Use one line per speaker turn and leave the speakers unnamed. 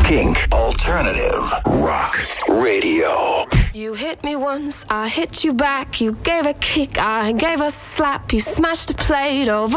Kink Alternative Rock Radio.
You hit me once, I hit you back. You gave a kick, I gave a slap. You smashed a plate over